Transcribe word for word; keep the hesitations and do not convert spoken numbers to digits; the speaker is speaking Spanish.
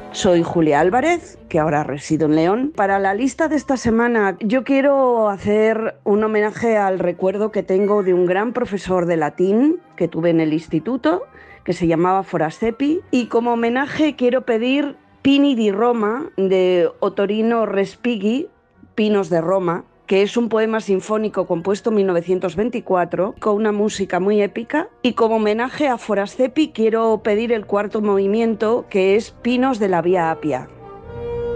Soy Julia Álvarez, que ahora resido en León. Para la lista de esta semana yo quiero hacer un homenaje al recuerdo que tengo de un gran profesor de latín que tuve en el instituto, que se llamaba Forassepi, y como homenaje quiero pedir Pini di Roma de Ottorino Respighi, Pinos de Roma, que es un poema sinfónico compuesto en mil novecientos veinticuatro con una música muy épica. Y como homenaje a Forassepi quiero pedir el cuarto movimiento, que es Pinos de la Vía Apia.